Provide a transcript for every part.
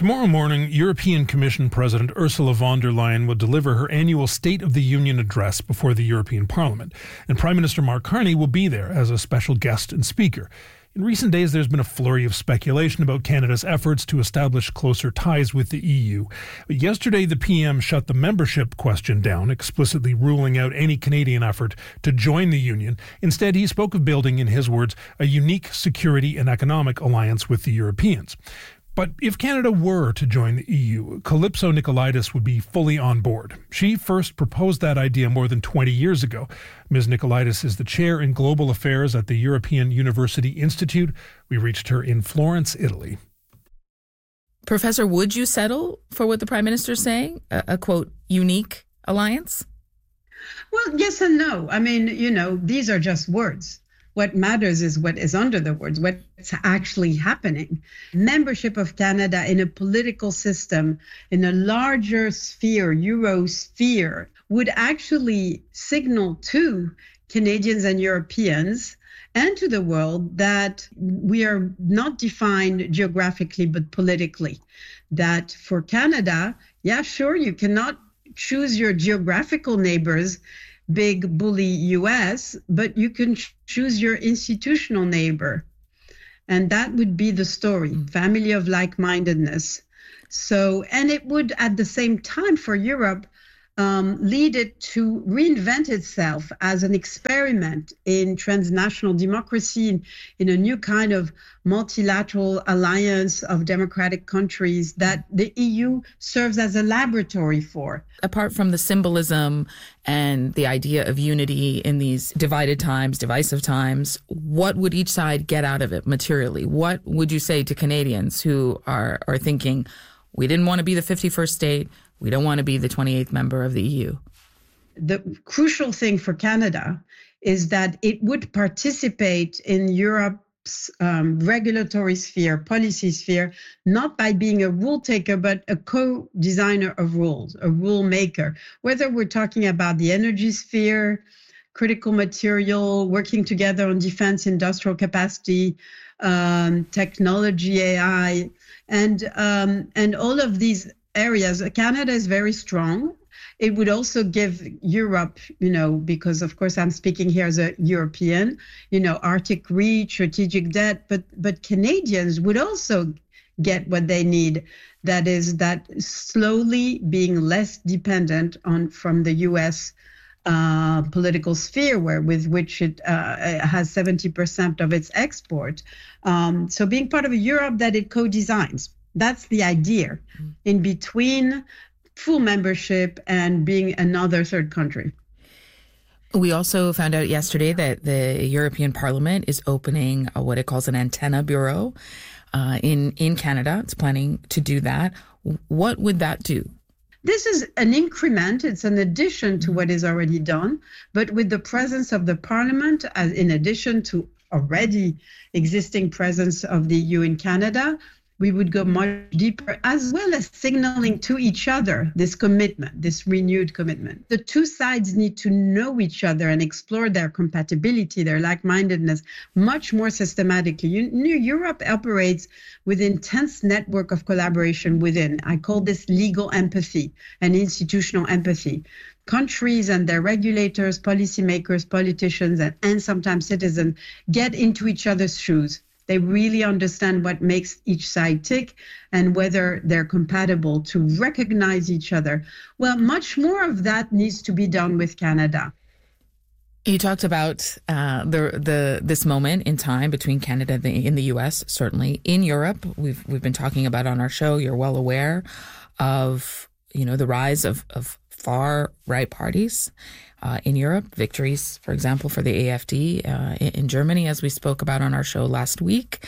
Tomorrow morning, European Commission President Ursula von der Leyen will deliver her annual State of the Union address before the European Parliament, and Prime Minister Mark Carney will be there as a special guest and speaker. In recent days, there's been a flurry of speculation about Canada's efforts to establish closer ties with the EU. Yesterday, the PM shut the membership question down, explicitly ruling out any Canadian effort to join the Union. Instead, he spoke of building, in his words, a unique security and economic alliance with the Europeans. But if Canada were to join the EU, Calypso Nicolaides would be fully on board. She first proposed that idea more than 20 years ago. Ms. Nicolaides is the chair in global affairs at the European University Institute. We reached her in Florence, Italy. Professor, would you settle for what the Prime Minister is saying, a quote, unique alliance? Well, yes and no. I mean, these are just words. What matters is what is under the words, what's actually happening. Membership of Canada in a political system, in a larger sphere, Eurosphere, would actually signal to Canadians and Europeans and to the world that we are not defined geographically, but politically. That for Canada, yeah, sure, you cannot choose your geographical neighbors, big bully US, but you can choose your institutional neighbor. And that would be the story, family of like-mindedness. So, and it would at the same time for Europe lead it to reinvent itself as an experiment in transnational democracy, in a new kind of multilateral alliance of democratic countries that the EU serves as a laboratory for. Apart from the symbolism and the idea of unity in these divided times, divisive times, what would each side get out of it materially? What would you say to Canadians who are thinking, we didn't want to be the 51st state, we don't want to be the 28th member of the EU? The crucial thing for Canada is that it would participate in Europe's regulatory sphere, policy sphere, not by being a rule taker, but a co-designer of rules, a rule maker. Whether we're talking about the energy sphere, critical material, working together on defense, industrial capacity, technology, AI, and all of these areas, Canada is very strong. It would also give Europe, because of course I'm speaking here as a European, Arctic reach, strategic debt, but Canadians would also get what they need. That is that slowly being less dependent from the US political sphere, with which it has 70% of its export. So being part of a Europe that it co-designs. That's the idea, in between full membership and being another third country. We also found out yesterday that the European Parliament is opening what it calls an antenna bureau in Canada. It's planning to do that. What would that do? This is an increment. It's an addition to what is already done, but with the presence of the Parliament, in addition to already existing presence of the EU in Canada, we would go much deeper, as well as signaling to each other this commitment, this renewed commitment. The two sides need to know each other and explore their compatibility, their like-mindedness, much more systematically. Europe operates with intense network of collaboration within. I call this legal empathy and institutional empathy. Countries and their regulators, policymakers, politicians, and sometimes citizens get into each other's shoes. They really understand what makes each side tick and whether they're compatible to recognize each other. Well, much more of that needs to be done with Canada. You talked about this moment in time between Canada and the U.S., certainly. In Europe, we've been talking about on our show, you're well aware of, the rise of far right parties in Europe, victories, for example, for the AfD in Germany, as we spoke about on our show last week.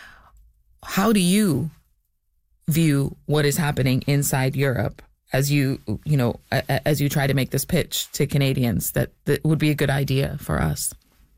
How do you view what is happening inside Europe as you try to make this pitch to Canadians that would be a good idea for us?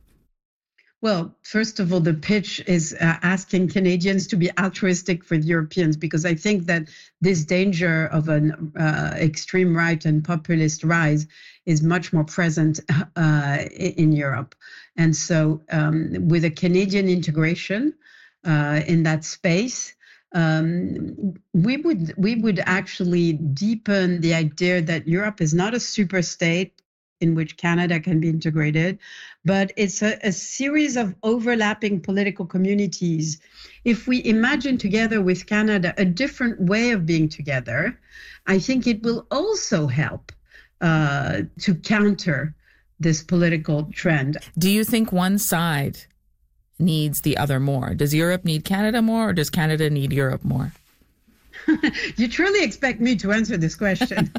Well, first of all, the pitch is asking Canadians to be altruistic for Europeans, because I think that this danger of an extreme right and populist rise is much more present in Europe. And so with a Canadian integration in that space, we would actually deepen the idea that Europe is not a super state in which Canada can be integrated, but it's a series of overlapping political communities. If we imagine together with Canada a different way of being together, I think it will also help to counter this political trend. Do you think one side needs the other more? Does Europe need Canada more, or does Canada need Europe more? You truly expect me to answer this question.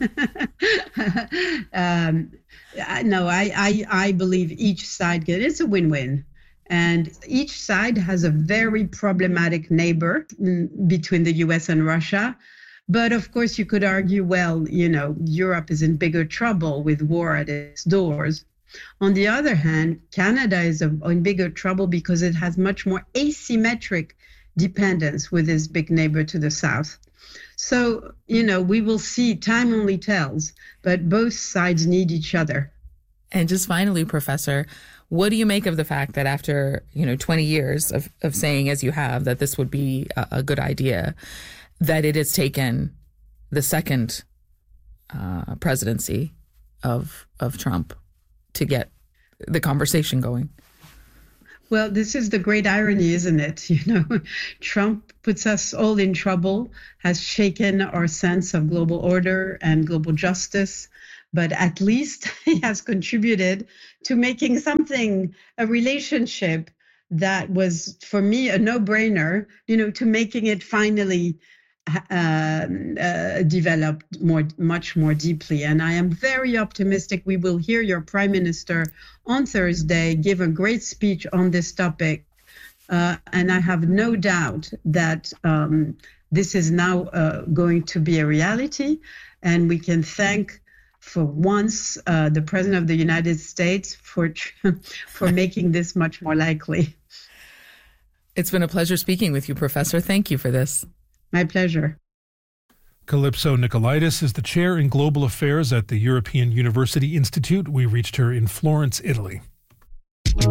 No, I believe each side it's a win-win. And each side has a very problematic neighbor between the US and Russia. But of course, you could argue, well, Europe is in bigger trouble with war at its doors. On the other hand, Canada is in bigger trouble because it has much more asymmetric dependence with its big neighbor to the south. So, we will see, time only tells, but both sides need each other. And just finally, Professor, what do you make of the fact that after, 20 years of saying, as you have, that this would be a good idea, that it has taken the second presidency of Trump to get the conversation going? Well, this is the great irony, isn't it? Trump puts us all in trouble, has shaken our sense of global order and global justice, but at least he has contributed to making a relationship that was, for me, a no-brainer, to making it finally developed much more deeply. And I am very optimistic we will hear your Prime Minister on Thursday give a great speech on this topic. And I have no doubt that this is now going to be a reality. And we can thank, for once, the President of the United States for making this much more likely. It's been a pleasure speaking with you, Professor. Thank you for this. My pleasure. Calypso Nicolaitis is the chair in global affairs at the European University Institute. We reached her in Florence, Italy.